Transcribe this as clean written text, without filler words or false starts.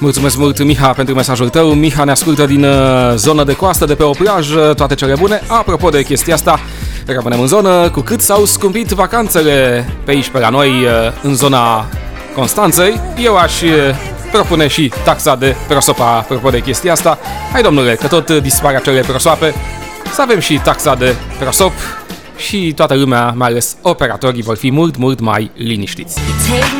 Mulțumesc mult, Miha, pentru mesajul tău. Miha ne ascultă din zonă de coastă, de pe o plajă, toate cele bune. Apropo de chestia asta, rămânem în zonă. Cu cât s-au scumpit vacanțele pe aici, pe la noi, în zona Constanței, eu aș propune și taxa de prosopa. Apropo de chestia asta, hai domnule, că tot dispar acele prosoape, să avem și taxa de prosop și toată lumea, mai ales operatorii, vor fi mult mai liniștiți.